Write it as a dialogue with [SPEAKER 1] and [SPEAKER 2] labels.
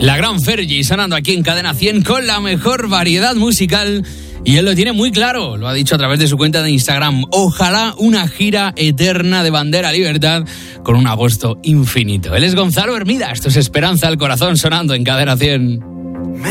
[SPEAKER 1] La gran Fergie sonando aquí en Cadena 100 con la mejor variedad musical. Y él lo tiene muy claro, lo ha dicho a través de su cuenta de Instagram. Ojalá una gira eterna de Bandera Libertad con un agosto infinito. Él es Gonzalo Hermida, esto es Esperanza al Corazón sonando en Cadena 100.